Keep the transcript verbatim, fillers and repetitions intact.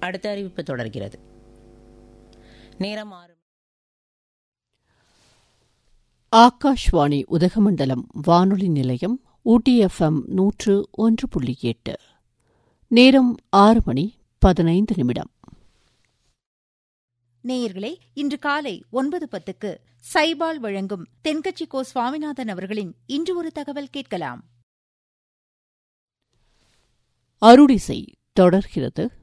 அடுத்த அறிவிப்பு தொடர்கிறது. நேரம் ஆறு. ஆகாஷ்வாணி உதகமண்டலம் வானொலி நிலையம் ஊட்டி எஃப்எம் நூற்று ஒன்று புள்ளி எட்டு. நேரம் ஆறு மணி பதினைந்து நிமிடம். நேயர்களே, இன்று காலை ஒன்பது பத்துக்கு சைபால் வழங்கும் தென்கட்சி கோ சுவாமிநாதன் அவர்களின் இன்று ஒரு தகவல் கேட்கலாம். அருளிசை தொடர்கிறது.